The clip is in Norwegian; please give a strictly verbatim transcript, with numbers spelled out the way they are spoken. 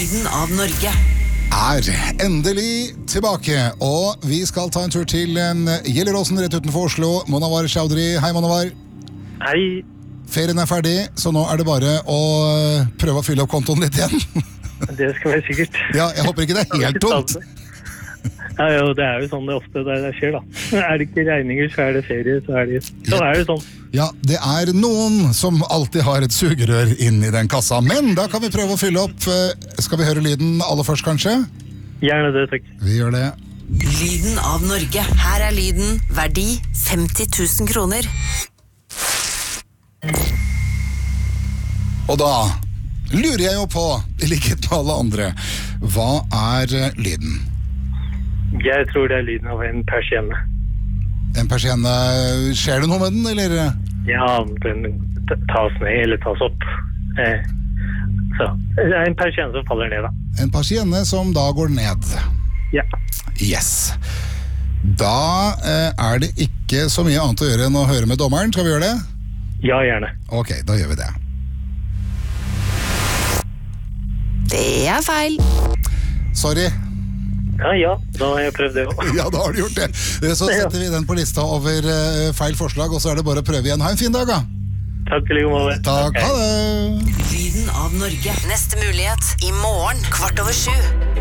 Lyden av Norge er endelig tilbake, og vi skal ta en tur til Gjelleråsen rett utenfor Oslo. Monavar Chaudhry, hei Monavar. Hei. Ferien er ferdig, så nå er det bare å prøve å fylle opp kontoen litt igjen. Det skal være sikkert. Ja, jeg håper ikke det er helt tomt. Ja, jo, det er jo sånn det ofte det skjer da. Er det ikke regninger, så er det ferie, så er det, så er det sånn. Ja, det er noen som alltid har et sugerør inn i den kassa, men da kan vi prøve å fylle opp. Skal vi høre lyden aller først, kanskje? Gjerne det, takk. Vi gjør det. Lyden av Norge. Her er lyden, verdi femti tusen kroner. Og da lurer jeg jo på, i likhet med alle andre, hva er lyden? Jeg tror det er lyden av en persienne. En persienne, skjer det noe med den, eller? Ja, den tas ned eller tas opp. Eh, så, det er en persienne som faller ned da. En persienne som da går ned. Ja. Yes. Da eh, er det ikke så mye annet å gjøre enn å høre med dommeren. Skal vi gjøre det? Ja, gjerne. Ok, da gjør vi det. Det er feil. Sorry. Ja, ja, da har jeg prøvd det også. Ja, da har du gjort det. Så setter vi den på lista over uh, feil forslag, og så er det bare å prøve igjen. Ha en fin dag, da. Takk til like måte. Takk, ha det. Lyden av Norge. Neste mulighet i morgen, kvart over sju.